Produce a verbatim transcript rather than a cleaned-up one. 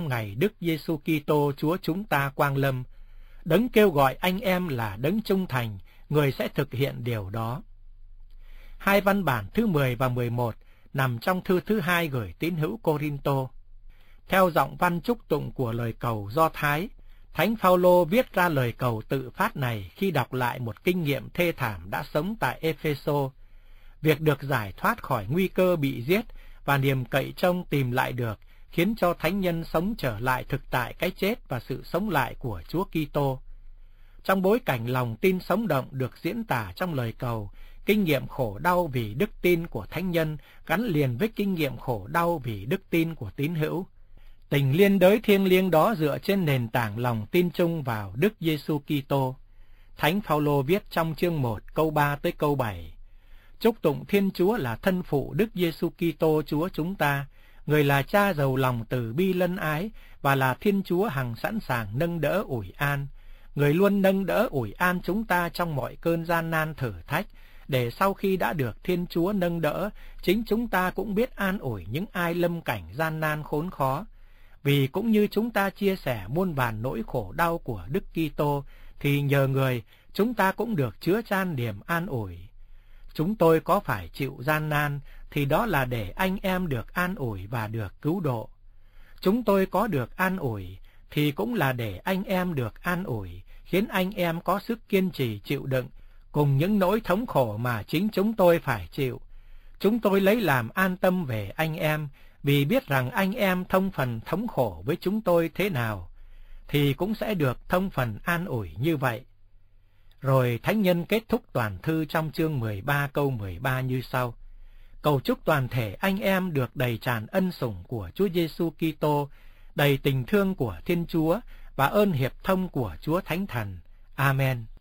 trong ngày Đức Giêsu Kitô Chúa chúng ta quang lâm. Đấng kêu gọi anh em là đấng trung thành, người sẽ thực hiện điều đó. Hai văn bản thứ mười và mười một nằm trong thư thứ hai gửi tín hữu Cô-rinh-tô. Theo giọng văn chúc tụng của lời cầu Do Thái, Thánh Phaolô viết ra lời cầu tự phát này khi đọc lại một kinh nghiệm thê thảm đã sống tại Ê-phê-sô. Việc được giải thoát khỏi nguy cơ bị giết và niềm cậy trông tìm lại được khiến cho thánh nhân sống trở lại thực tại cái chết và sự sống lại của Chúa Kitô. Trong bối cảnh lòng tin sống động được diễn tả trong lời cầu, kinh nghiệm khổ đau vì đức tin của thánh nhân gắn liền với kinh nghiệm khổ đau vì đức tin của tín hữu. Tình liên đới thiêng liêng đó dựa trên nền tảng lòng tin chung vào Đức Giêsu Kitô. Thánh Phaolô viết trong chương một câu ba tới câu bảy: Chúc tụng Thiên Chúa là thân phụ Đức Giêsu Kitô Chúa chúng ta, người là Cha giàu lòng từ bi lân ái và là Thiên Chúa hằng sẵn sàng nâng đỡ ủi an. Người luôn nâng đỡ ủi an chúng ta trong mọi cơn gian nan thử thách, để sau khi đã được Thiên Chúa nâng đỡ, chính chúng ta cũng biết an ủi những ai lâm cảnh gian nan khốn khó. Vì cũng như chúng ta chia sẻ muôn vàn nỗi khổ đau của Đức Kitô, thì nhờ người, chúng ta cũng được chứa chan niềm an ủi. Chúng tôi có phải chịu gian nan, thì đó là để anh em được an ủi và được cứu độ. Chúng tôi có được an ủi, thì cũng là để anh em được an ủi, khiến anh em có sức kiên trì chịu đựng, cùng những nỗi thống khổ mà chính chúng tôi phải chịu. Chúng tôi lấy làm an tâm về anh em, vì biết rằng anh em thông phần thống khổ với chúng tôi thế nào, thì cũng sẽ được thông phần an ủi như vậy. Rồi thánh nhân kết thúc toàn thư trong chương mười ba câu mười ba như sau: Cầu chúc toàn thể anh em được đầy tràn ân sủng của Chúa Giêsu Kitô, đầy tình thương của Thiên Chúa và ơn hiệp thông của Chúa Thánh Thần. Amen.